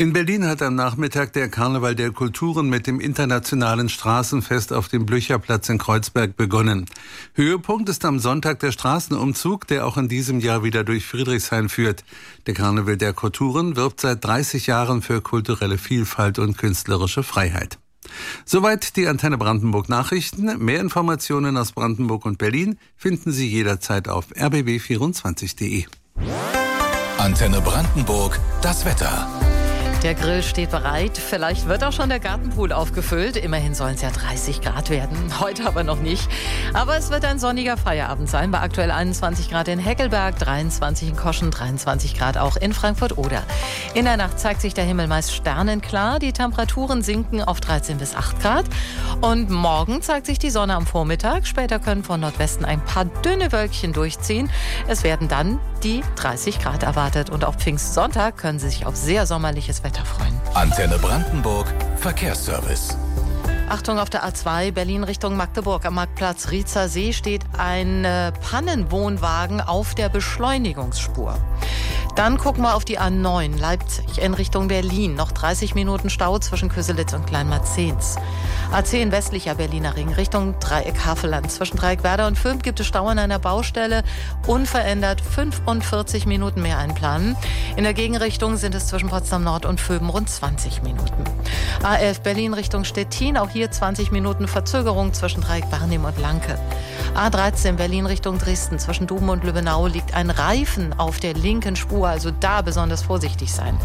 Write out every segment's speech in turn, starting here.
In Berlin hat am Nachmittag der Karneval der Kulturen mit dem internationalen Straßenfest auf dem Blücherplatz in Kreuzberg begonnen. Höhepunkt ist am Sonntag der Straßenumzug, der auch in diesem Jahr wieder durch Friedrichshain führt. Der Karneval der Kulturen wirbt seit 30 Jahren für kulturelle Vielfalt und künstlerische Freiheit. Soweit die Antenne Brandenburg Nachrichten. Mehr Informationen aus Brandenburg und Berlin finden Sie jederzeit auf rbb24.de. Antenne Brandenburg, das Wetter. Der Grill steht bereit. Vielleicht wird auch schon der Gartenpool aufgefüllt. Immerhin sollen es ja 30 Grad werden. Heute aber noch nicht. Aber es wird ein sonniger Feierabend sein. Bei aktuell 21 Grad in Heckelberg, 23 in Koschen, 23 Grad auch in Frankfurt-Oder. In der Nacht zeigt sich der Himmel meist sternenklar. Die Temperaturen sinken auf 13 bis 8 Grad. Und morgen zeigt sich die Sonne am Vormittag. Später können von Nordwesten ein paar dünne Wölkchen durchziehen. Es werden dann die 30 Grad erwartet. Und auf Pfingstsonntag können Sie sich auf sehr sommerliches Wetter freuen. Antenne Brandenburg, Verkehrsservice. Achtung, auf der A2 Berlin Richtung Magdeburg am Marktplatz Rietzer See steht ein Pannenwohnwagen auf der Beschleunigungsspur. Dann gucken wir auf die A9 Leipzig in Richtung Berlin. Noch 30 Minuten Stau zwischen Köselitz und Kleinmarzens. A10 westlicher Berliner Ring Richtung Dreieck Havelland. Zwischen Dreieck Werder und Föhm gibt es Stau an einer Baustelle. Unverändert 45 Minuten mehr einplanen. In der Gegenrichtung sind es zwischen Potsdam Nord und Föhm rund 20 Minuten. A11 Berlin Richtung Stettin. Auch hier 20 Minuten Verzögerung zwischen Dreieck Barnim und Lanke. A13 Berlin Richtung Dresden. Zwischen Duben und Lübbenau liegt ein Reifen auf der linken Spur. Also da besonders vorsichtig sein.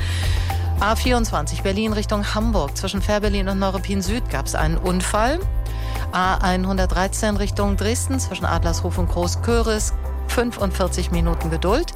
A24 Berlin Richtung Hamburg. Zwischen Fährberlin und Neuruppin Süd gab es einen Unfall. A113 Richtung Dresden. Zwischen Adlershof und Großköris 45 Minuten Geduld.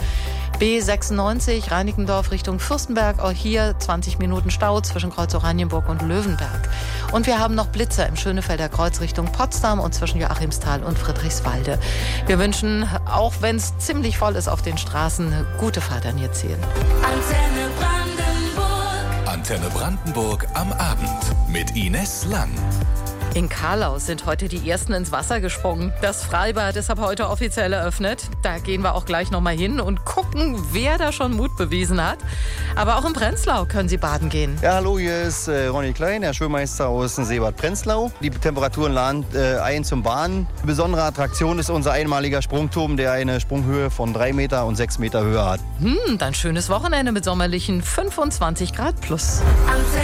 B96 Reinickendorf Richtung Fürstenberg. Auch hier 20 Minuten Stau zwischen Kreuz Oranienburg und Löwenberg. Und wir haben noch Blitzer im Schönefelder Kreuz Richtung Potsdam und zwischen Joachimsthal und Friedrichswalde. Wir wünschen, auch wenn es ziemlich voll ist auf den Straßen, gute Fahrt an Ihr Ziel. Antenne Brandenburg. Antenne Brandenburg am Abend mit Ines Lang. In Karlau sind heute die Ersten ins Wasser gesprungen. Das Freibad ist ab heute offiziell eröffnet. Da gehen wir auch gleich noch mal hin und gucken, wer da schon Mut bewiesen hat. Aber auch in Prenzlau können Sie baden gehen. Ja, hallo, hier ist Ronny Klein, der Schulmeister aus dem Seebad Prenzlau. Die Temperaturen laden ein zum Baden. Eine besondere Attraktion ist unser einmaliger Sprungturm, der eine Sprunghöhe von 3 Meter und 6 Meter Höhe hat. Dann schönes Wochenende mit sommerlichen 25 Grad plus.